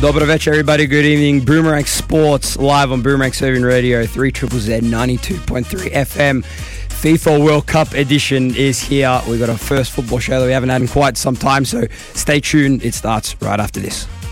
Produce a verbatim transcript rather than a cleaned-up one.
Dobro večer, everybody. Good evening. Boomerang Sports live on Boomerang Serbian Radio, three Z Z ninety-two point three F M. FIFA World Cup edition is here. We've got our first football show that we haven't had in quite some time, so stay tuned. It starts right after this.